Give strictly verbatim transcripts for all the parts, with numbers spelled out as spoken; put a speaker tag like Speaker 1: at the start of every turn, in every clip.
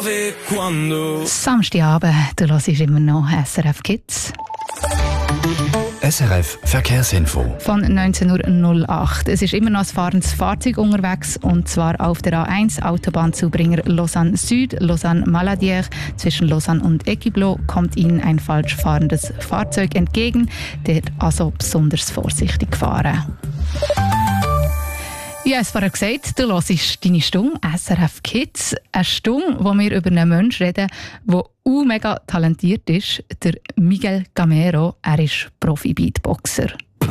Speaker 1: dove, quando.
Speaker 2: Samstagabend, du hörst immer noch S R F Kids.
Speaker 3: S R F Verkehrsinfo.
Speaker 2: Von neunzehn Uhr null acht. Es ist immer noch ein fahrendes Fahrzeug unterwegs, und zwar auf der A eins Autobahnzubringer Lausanne Süd, Lausanne Maladière. Zwischen Lausanne und Equiblo kommt Ihnen ein falsch fahrendes Fahrzeug entgegen. Dort also besonders vorsichtig fahren. Ich habe es vorher gesagt, du hörst deine Stunde S R F Kids. Eine Stunde, wo wir über einen Menschen reden, der uh, mega talentiert ist, der Miguel Gamero. Er ist Profi-Beatboxer.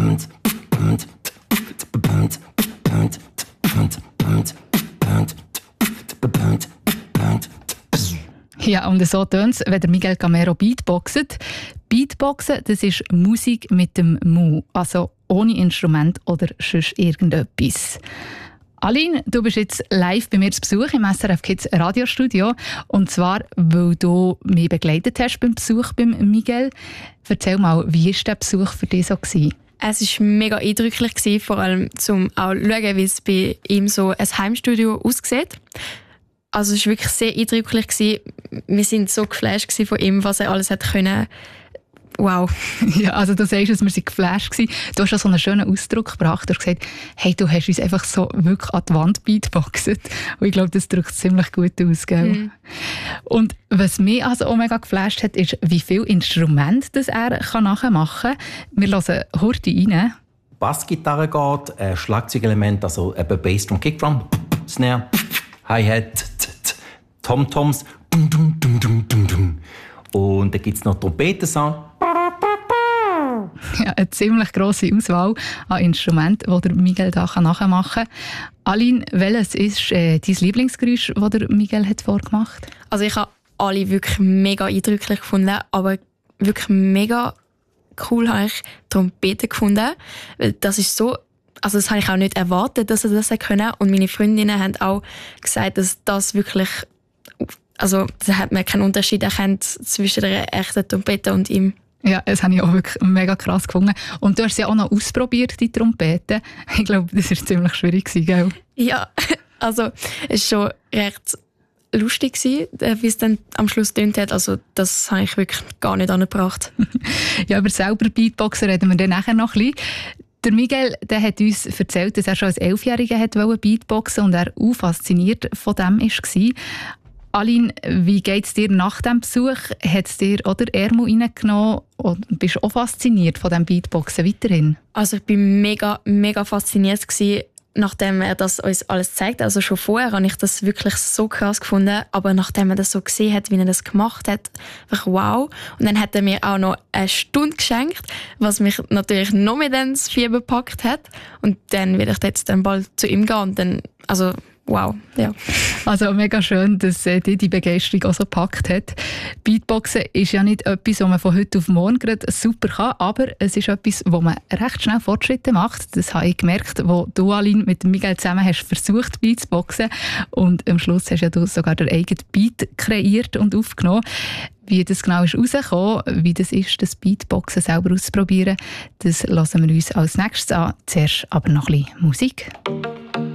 Speaker 2: Ja, und so tönt es, wenn der Miguel Gamero Beatboxet. Beatboxen, das ist Musik mit dem Mund, also ohne Instrument oder sonst irgendetwas. Aline, du bist jetzt live bei mir zu Besuch im S R F Kids Radiostudio. Und zwar, weil du mich begleitet hast beim Besuch beim Miguel. Erzähl mal, wie war der Besuch für dich so gewesen?
Speaker 4: Es war mega eindrücklich, vor allem zum auch schauen, wie es bei ihm so ein Heimstudio aussieht. Also es war wirklich sehr eindrücklich. Wir waren so geflasht von ihm, was er alles hat können. Wow.
Speaker 2: Ja, also du sagst, dass wir sind geflasht waren. Du hast auch so einen schönen Ausdruck gebracht. Du hast gesagt, hey, du hast uns einfach so wirklich an die Wand beatboxet. Und ich glaube, das drückt ziemlich gut aus, gell? Mm. Und was mich also auch mega geflasht hat, ist, wie viele Instrumente das er nachmachen kann. Wir hören Horti rein.
Speaker 5: Bassgitarre geht, äh, Schlagzeugelement, also eben Bassdrum, Kickdrum, Snare, Hi-Hat, Tom-Toms, und dann gibt es noch Trompetensound.
Speaker 2: Ja, eine ziemlich grosse Auswahl an Instrumenten, die der Miguel da nachmachen kann. Aline, welches ist äh, dein Lieblingsgeräusch, das der Miguel hat vorgemacht hat?
Speaker 4: Also ich habe alle wirklich mega eindrücklich gefunden, aber wirklich mega cool habe ich Trompete gefunden. Weil das ist so, also das habe ich auch nicht erwartet, dass er das können. Und meine Freundinnen haben auch gesagt, dass das wirklich, also da hat man keinen Unterschied erkannt zwischen der echten Trompete und ihm.
Speaker 2: Ja, das habe ich auch wirklich mega krass gefunden. Und du hast sie auch noch ausprobiert, die Trompete. Ich glaube, das war ziemlich schwierig, gell?
Speaker 4: Ja, also es war schon recht lustig, wie es dann am Schluss tönt hat. Also das habe ich wirklich gar nicht angebracht.
Speaker 2: Ja, über selber Beatboxen reden wir dann nachher noch ein bisschen. Der Miguel, der hat uns erzählt, dass er schon als Elfjähriger Beatboxen wollte und er auch fasziniert von dem war. Aline, wie geht es dir nach diesem Besuch? Hat es dir oder Ärmel reingenommen und bist du auch fasziniert von diesem Beatboxen weiterhin?
Speaker 4: Also ich war mega, mega fasziniert gewesen, nachdem er das uns alles gezeigt hat. Also schon vorher habe ich das wirklich so krass gefunden, aber nachdem er das so gesehen hat, wie er das gemacht hat, einfach wow. Und dann hat er mir auch noch eine Stunde geschenkt, was mich natürlich noch mehr ins Fieber gepackt hat. Und dann will ich jetzt dann bald zu ihm gehen und dann, also wow, ja.
Speaker 2: Also mega schön, dass äh, dich die Begeisterung auch so gepackt hat. Beatboxen ist ja nicht etwas, was man von heute auf morgen gerade super kann, aber es ist etwas, wo man recht schnell Fortschritte macht. Das habe ich gemerkt, wo du, Aline, mit Miguel zusammen hast versucht, Beatboxen. Und am Schluss hast ja du sogar den eigenen Beat kreiert und aufgenommen. Wie das genau ist rausgekommen, wie das ist, das Beatboxen selber auszuprobieren, das lassen wir uns als nächstes an. Zuerst aber noch ein bisschen Musik.